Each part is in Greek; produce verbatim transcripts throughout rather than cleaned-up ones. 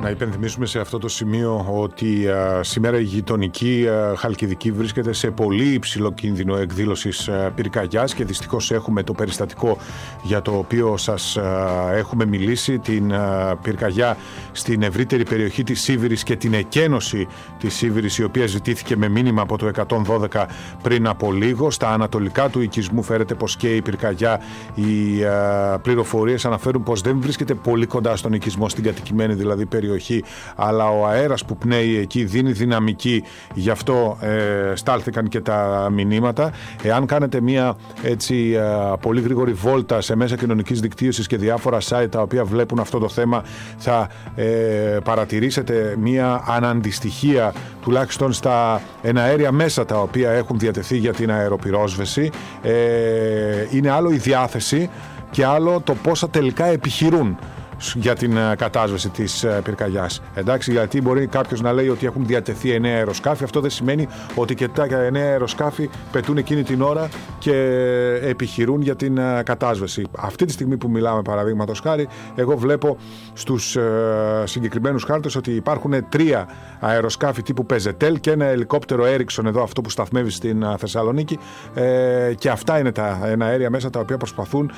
να υπενθυμίσουμε σε αυτό το σημείο ότι α, σήμερα η γειτονική α, Χαλκιδική βρίσκεται σε πολύ υψηλό κίνδυνο εκδήλωσης α, πυρκαγιάς και δυστυχώς έχουμε το περιστατικό για το οποίο σας α, έχουμε μιλήσει, την α, πυρκαγιά στην ευρύτερη περιοχή της Σίβηρης και την εκένωση της Σίβηρης, η οποία ζητήθηκε με μήνυμα από το εκατόν δώδεκα πριν από λίγο. Στα ανατολικά του οικισμού φέρεται πως και η πυρκαγιά. Οι α, πληροφορίες αναφέρουν πως δεν βρίσκεται πολύ κοντά στον οικισμό, στην κατοικημένη δηλαδή περιοχή, αλλά ο αέρας που πνέει εκεί δίνει δυναμική, γι' αυτό ε, στάλθηκαν και τα μηνύματα. Εάν κάνετε μια έτσι ε, πολύ γρήγορη βόλτα σε μέσα κοινωνικής δικτύωσης και διάφορα site τα οποία βλέπουν αυτό το θέμα, θα ε, παρατηρήσετε μια αναντιστοιχία τουλάχιστον στα εναέρια μέσα τα οποία έχουν διατεθεί για την αεροπυρόσβεση. Ε, είναι άλλο η διάθεση και άλλο το πόσα τελικά επιχειρούν για την κατάσβεση της πυρκαγιάς. Εντάξει, γιατί μπορεί κάποιος να λέει ότι έχουν διατεθεί εννέα αεροσκάφη. Αυτό δεν σημαίνει ότι και τα εννέα αεροσκάφη πετούν εκείνη την ώρα και επιχειρούν για την κατάσβεση. Αυτή τη στιγμή που μιλάμε, παραδείγματος χάρη, εγώ βλέπω στους συγκεκριμένους χάρτες ότι υπάρχουν τρία αεροσκάφη τύπου Πεζετέλ και ένα ελικόπτερο Έριξον, εδώ αυτό που σταθμεύει στην Θεσσαλονίκη, και αυτά είναι τα εναέρια μέσα τα οποία προσπαθούν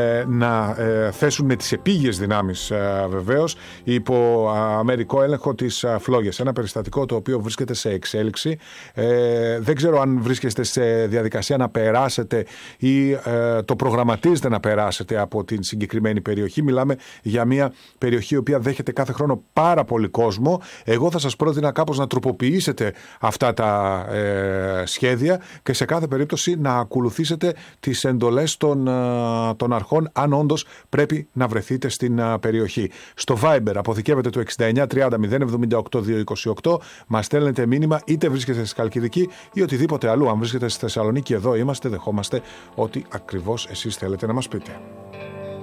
να θέσουν με τις επίγειες δυνάμεις, βεβαίως, υπό αμερικό έλεγχο της φλόγες. Ένα περιστατικό το οποίο βρίσκεται σε εξέλιξη. Ε, δεν ξέρω αν βρίσκεστε σε διαδικασία να περάσετε ή ε, το προγραμματίζετε να περάσετε από την συγκεκριμένη περιοχή. Μιλάμε για μια περιοχή η οποία δέχεται κάθε χρόνο πάρα πολύ κόσμο. Εγώ θα σας πρότεινα κάπως να τροποποιήσετε αυτά τα ε, σχέδια και σε κάθε περίπτωση να ακολουθήσετε τις εντολές των, ε, των αρχών, αν όντως πρέπει να βρεθείτε στην περιοχή. Στο Viber αποθηκεύετε το εξήντα εννιά τριάντα μηδέν εβδομήντα οκτώ διακόσια είκοσι οκτώ. Μας στέλνετε μήνυμα, είτε βρίσκεστε στη Χαλκιδική ή οτιδήποτε αλλού. Αν βρίσκεστε στη Θεσσαλονίκη, εδώ είμαστε, δεχόμαστε ό,τι ακριβώς εσείς θέλετε να μας πείτε.